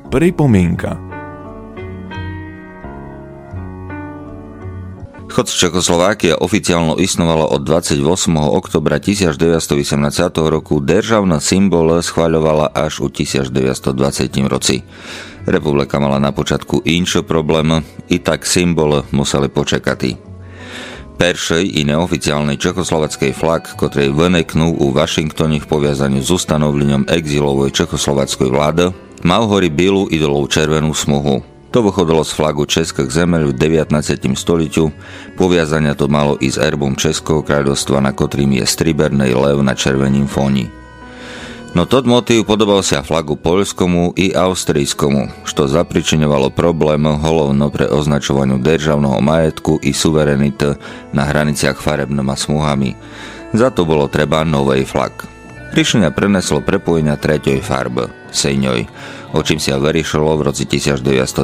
Pripomienka. Chod z Čechoslovákia oficiálno istnovalo od 28. oktobra 1918 roku, državné symbole schváľovala až u 1920 roci. Republika mala na počiatku inšie problém, i tak symbole museli počekati. Peršej i neoficiálnej čechoslovackej flag, ktorej vyneknú u Washingtone v poviazaniu s ustanovlením exilovej čechoslovackej vlády, mal hori bielu i dolov červenú smuhu. To vychodilo z flagu Českých zemeľ v 19. stoliťu, poviazania to malo i s erbom Českého kráľovstva, na ktorým je striberný lev na červeným fóni. No tot motív podobal sa flagu poľskomu i austrijskomu, što zapričiňovalo problém hlavno pre označovaniu državného majetku i suverenity na hraniciach farebnými smuhami. Za to bolo treba novej flag. Riešenia preneslo prepojenia tretej farby, sejňoj, o čím sa vyriešilo v roci 1919.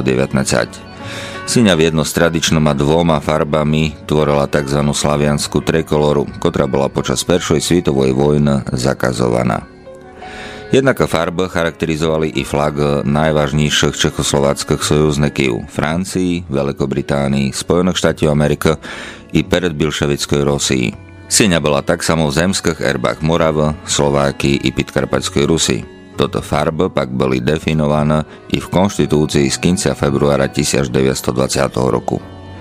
Syňa v jedno s tradičnými dvoma farbami tvorila tzv. Slaviansku trikoloru, ktorá bola počas Prvej svetovej vojny zakazovaná. Jednaká farba charakterizovali i flag najvážnejších čechoslováckych sojuzníkov Francii, Veľkobritánii, Spojených štátov Ameriky i predbilševickej Rusii. Syňa bola tak samo v zemských erbách Moravy, Slovákii i Podkarpatskej Rusy. Toto farby pak boli definované i v konštitúcii z konca februára 1920 roku.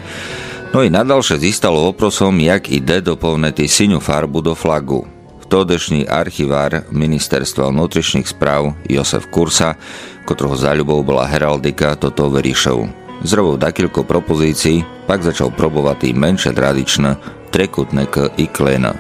No i nadalšie zistalo oprosom, jak ide doplniť syňu farbu do flagu. Vtedejší archivár ministerstva vnútrišných správ Josef Kursa, ktorého záľubou bola heraldika, toto vyriešil. Zrobil dakilko propozícií, pak začal probovať i menšie tradičné trekutník i klena.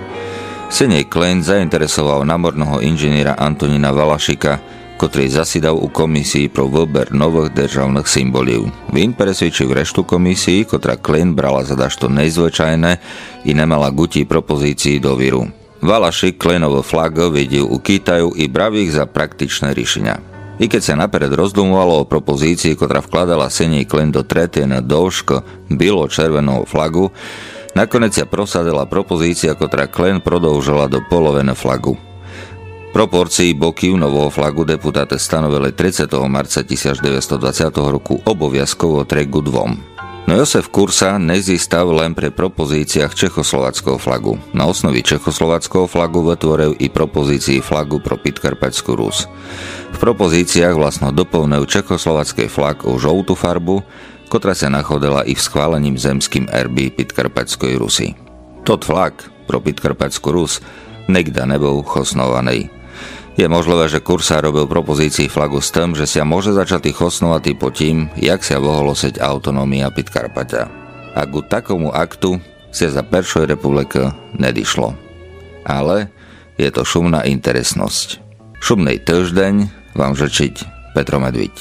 Senej klen zainteresoval námorného inžiniera Antonína Valašika, ktorý zasidal u komisii pro výber nových državných symbolov. Vín presvedčil reštú komisii, ktorá klen brala za dašto nezvyčajné i nemala gutí propozícií do víru. Valašik klenovú flagu videl u Kitaju i bral ich za praktičné riešenia. I keď sa napered rozdumovalo o propozícii, ktorá vkladala senej klen do tretienej dĺžky bielo-červeného flagu, nakoniec sa prosadila propozícia, ktorá klen prodĺžila do poloviny flagu. Proporcii bokýv nového flagu deputáte stanovili 30. marca 1920 roku oboviazkovo 3:2. No Josef Kursa nezistal len pre propozíciách čechoslováckého flagu. Na osnovi čechoslováckého flagu vytvoril i propozícii flagu pro Podkarpatskú Rus. V propozíciách vlastno doplnil čechoslováckej flag o žltú farbu, ktorá sa nachodila i v schválením zemským erby Podkarpatskej Rusy. Tot flag pro Podkarpatskú Rus nikda nebol chosnovaný. Je možlivé, že Kursa robil propozícii flagu s tým, že sa môže začať chosnovať po tým, jak sa voholoseť autonómia Podkarpatia. A ku takomu aktu sa za Prvej republiky nedišlo. Ale je to šumná interesnosť. Šumnej týždeň vám žečiť Petro Medviť.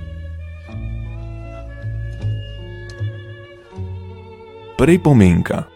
Pripomienka.